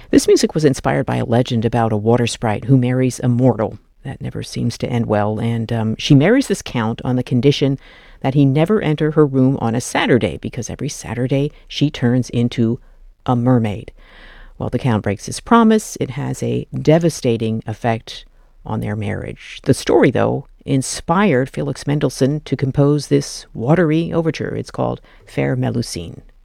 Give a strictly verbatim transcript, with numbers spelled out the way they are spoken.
This music was inspired by a legend about a water sprite who marries a mortal. That never seems to end well, and um, she marries this count on the condition that he never enter her room on a Saturday, because every Saturday she turns into a mermaid. Well, the count breaks his promise. It has a devastating effect on their marriage. The story, though, inspired Felix Mendelssohn to compose this watery overture. It's called Fair Melusine.